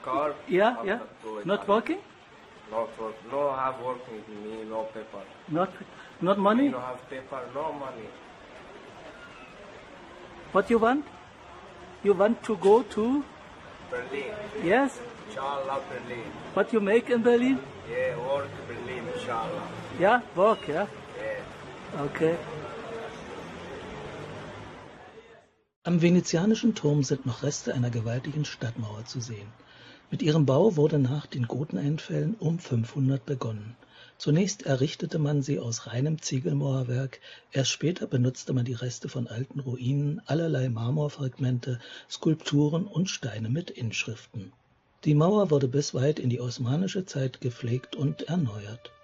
car. Yeah, after yeah. do it. Not working? Not work. No have working with me. No paper. Not money? No have paper. No money. What you want? You want to go to? Berlin. Yes. Inshallah, Berlin. What you make in Berlin? Yeah, work Berlin. Inshallah. Yeah, work, yeah. Yeah. Okay. Am venezianischen Turm sind noch Reste einer gewaltigen Stadtmauer zu sehen. Mit ihrem Bau wurde nach den Goteneinfällen um 500 begonnen. Zunächst errichtete man sie aus reinem Ziegelmauerwerk, erst später benutzte man die Reste von alten Ruinen, allerlei Marmorfragmente, Skulpturen und Steine mit Inschriften. Die Mauer wurde bis weit in die osmanische Zeit gepflegt und erneuert.